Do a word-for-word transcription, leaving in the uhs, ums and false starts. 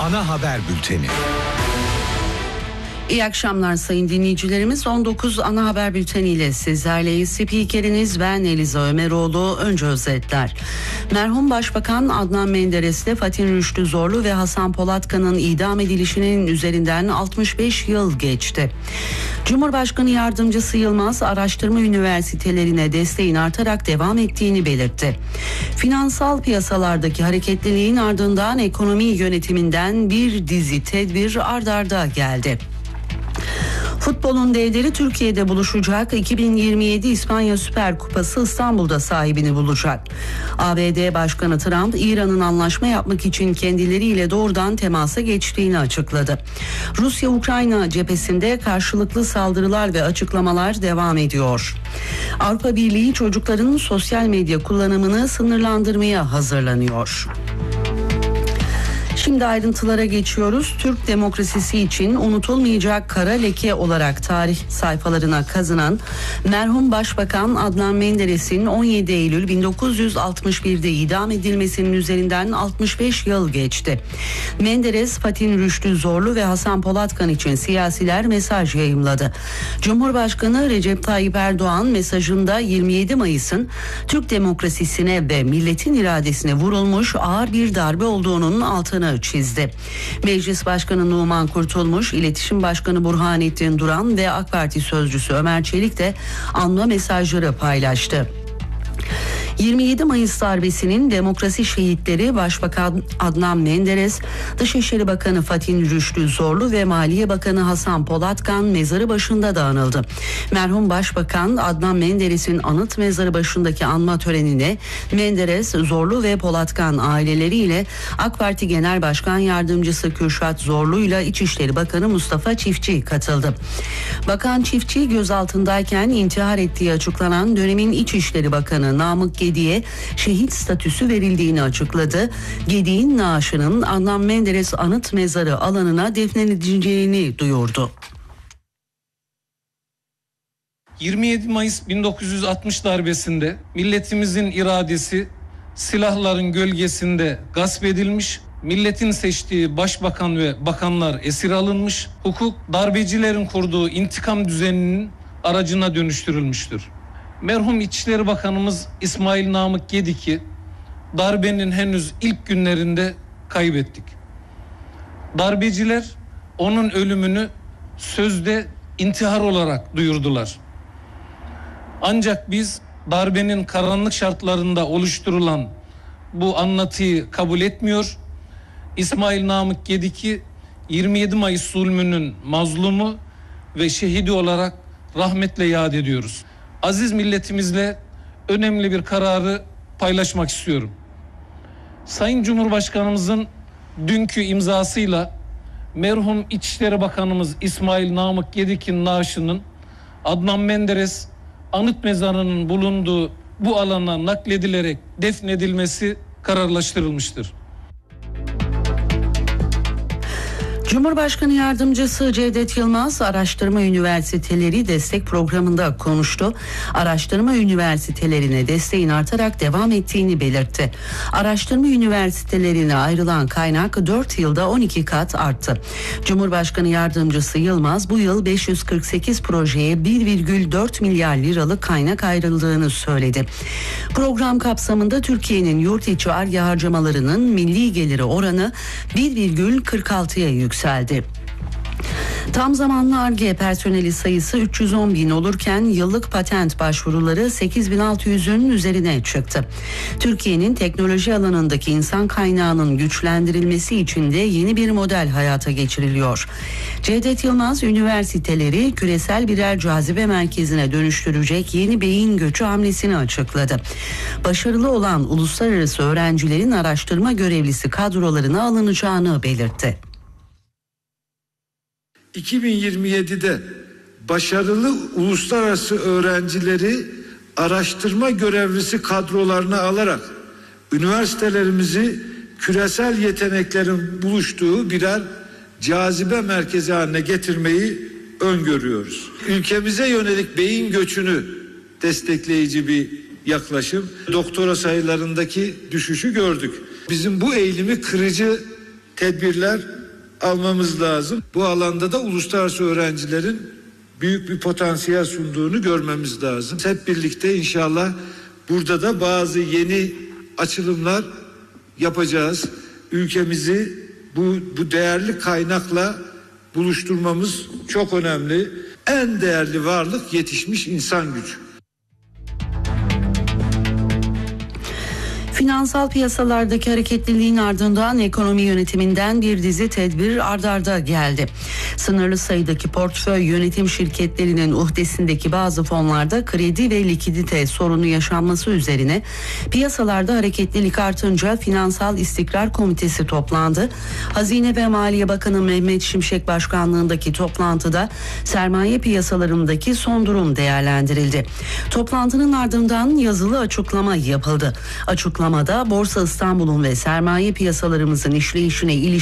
ana haber bülteni. İyi akşamlar sayın dinleyicilerimiz. on dokuz ana haber bülteniyle sizlerleyiz. Spikeriniz ben Eliza Ömeroğlu. Önce özetler. Merhum Başbakan Adnan Menderes'le Fatih Rüştü Zorlu ve Hasan Polatkan'ın idam edilişinin üzerinden altmış beş yıl geçti. Cumhurbaşkanı Yardımcısı Yılmaz, araştırma üniversitelerine desteğin artarak devam ettiğini belirtti. Finansal piyasalardaki hareketliliğin ardından ekonomi yönetiminden bir dizi tedbir ard arda geldi. Futbolun devleri Türkiye'de buluşacak. iki bin yirmi yedi İspanya Süper Kupası İstanbul'da sahibini bulacak. A B D Başkanı Trump, İran'ın anlaşma yapmak için kendileriyle doğrudan temasa geçtiğini açıkladı. Rusya-Ukrayna cephesinde karşılıklı saldırılar ve açıklamalar devam ediyor. Avrupa Birliği çocukların sosyal medya kullanımını sınırlandırmaya hazırlanıyor. Şimdi ayrıntılara geçiyoruz. Türk demokrasisi için unutulmayacak kara leke olarak tarih sayfalarına kazınan merhum Başbakan Adnan Menderes'in on yedi Eylül bin dokuz yüz altmış bir'de idam edilmesinin üzerinden altmış beş yıl geçti. Menderes, Fatih Rüştü Zorlu ve Hasan Polatkan için siyasiler mesaj yayımladı. Cumhurbaşkanı Recep Tayyip Erdoğan mesajında yirmi yedi Mayıs'ın Türk demokrasisine ve milletin iradesine vurulmuş ağır bir darbe olduğunun altını çizdi. Meclis Başkanı Numan Kurtulmuş, İletişim Başkanı Burhanettin Duran ve AK Parti Sözcüsü Ömer Çelik de anma mesajları paylaştı. yirmi yedi Mayıs darbesinin demokrasi şehitleri Başbakan Adnan Menderes, Dışişleri Bakanı Fatih Rüştü Zorlu ve Maliye Bakanı Hasan Polatkan mezarı başında da anıldı. Merhum Başbakan Adnan Menderes'in anıt mezarı başındaki anma törenine Menderes, Zorlu ve Polatkan aileleriyle AK Parti Genel Başkan Yardımcısı Kürşat Zorlu ile İçişleri Bakanı Mustafa Çiftçi katıldı. Bakan Çiftçi gözaltındayken intihar ettiği açıklanan dönemin İçişleri Bakanı Namık Gedi'ye şehit statüsü verildiğini açıkladı. Gedi'nin naaşının Adnan Menderes anıt mezarı alanına defnedileceğini duyurdu. yirmi yedi Mayıs bin dokuz yüz altmış darbesinde milletimizin iradesi silahların gölgesinde gasp edilmiş, milletin seçtiği başbakan ve bakanlar esir alınmış, hukuk darbecilerin kurduğu intikam düzeninin aracına dönüştürülmüştür. Merhum İçişleri Bakanımız İsmail Namık Gedik'i darbenin henüz ilk günlerinde kaybettik. Darbeciler onun ölümünü sözde intihar olarak duyurdular. Ancak biz darbenin karanlık şartlarında oluşturulan bu anlatıyı kabul etmiyor. İsmail Namık Gedik'i yirmi yedi Mayıs zulmünün mazlumu ve şehidi olarak rahmetle yad ediyoruz. Aziz milletimizle önemli bir kararı paylaşmak istiyorum. Sayın Cumhurbaşkanımızın dünkü imzasıyla merhum İçişleri Bakanımız İsmail Namık Gedik'in naaşının Adnan Menderes anıt mezarının bulunduğu bu alana nakledilerek defnedilmesi kararlaştırılmıştır. Cumhurbaşkanı Yardımcısı Cevdet Yılmaz, araştırma üniversiteleri destek programında konuştu. Araştırma üniversitelerine desteğin artarak devam ettiğini belirtti. Araştırma üniversitelerine ayrılan kaynak dört yılda on iki kat arttı. Cumhurbaşkanı Yardımcısı Yılmaz, bu yıl beş yüz kırk sekiz projeye bir virgül dört milyar liralık kaynak ayrıldığını söyledi. Program kapsamında Türkiye'nin yurt içi Ar-Ge harcamalarının milli geliri oranı bir virgül kırk altıya yükseldi. Tam zamanlı Ar-Ge personeli sayısı üç yüz on bin olurken yıllık patent başvuruları sekiz bin altı yüzün üzerine çıktı. Türkiye'nin teknoloji alanındaki insan kaynağının güçlendirilmesi için de yeni bir model hayata geçiriliyor. Cevdet Yılmaz, üniversiteleri küresel birer cazibe merkezine dönüştürecek yeni beyin göçü hamlesini açıkladı. Başarılı olan uluslararası öğrencilerin araştırma görevlisi kadrolarına alınacağını belirtti. iki bin yirmi yedi'de başarılı uluslararası öğrencileri araştırma görevlisi kadrolarına alarak üniversitelerimizi küresel yeteneklerin buluştuğu birer cazibe merkezi haline getirmeyi öngörüyoruz. Ülkemize yönelik beyin göçünü destekleyici bir yaklaşım. Doktora sayılarındaki düşüşü gördük. Bizim bu eğilimi kırıcı tedbirler almamız lazım. Bu alanda da uluslararası öğrencilerin büyük bir potansiyel sunduğunu görmemiz lazım. Hep birlikte inşallah burada da bazı yeni açılımlar yapacağız. Ülkemizi bu, bu değerli kaynakla buluşturmamız çok önemli. En değerli varlık yetişmiş insan gücü. Finansal piyasalardaki hareketliliğin ardından ekonomi yönetiminden bir dizi tedbir ard arda geldi. Sınırlı sayıdaki portföy yönetim şirketlerinin uhdesindeki bazı fonlarda kredi ve likidite sorunu yaşanması üzerine piyasalarda hareketlilik artınca Finansal İstikrar Komitesi toplandı. Hazine ve Maliye Bakanı Mehmet Şimşek başkanlığındaki toplantıda sermaye piyasalarındaki son durum değerlendirildi. Toplantının ardından yazılı açıklama yapıldı. Açıklamada Borsa İstanbul'un ve sermaye piyasalarımızın işleyişine ilişkin